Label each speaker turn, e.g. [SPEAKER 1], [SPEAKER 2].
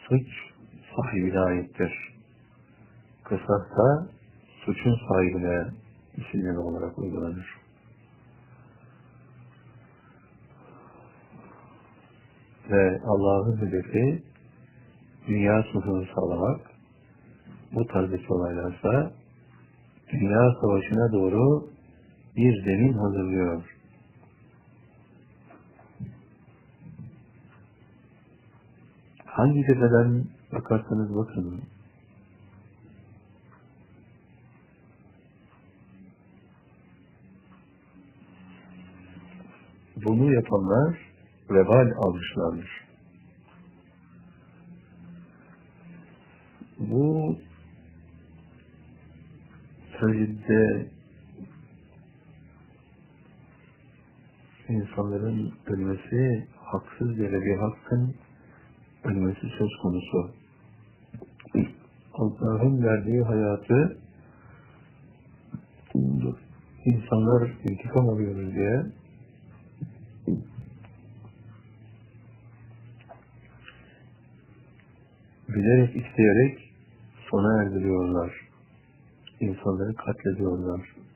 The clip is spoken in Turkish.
[SPEAKER 1] suç sahibine aittir. Kısas da suçun sahibine isimleri olarak uygulanır. Ve Allah'ın hedefi dünya sulhunu sağlamak. Bu tarzdaki olaylarsa dünya savaşına doğru bir zemin hazırlıyor. Hangi cepheden bakarsanız bakın, bunu yapanlar vebal almışlardır. Bu trajedide insanların ölmesi, haksız yere bir hakkın ölmesi söz konusu. Allah'ın verdiği hayatı insanlar intikam alıyoruz diye bilerek, isteyerek sona erdiriyorlar. İnsanları katlediyorlar.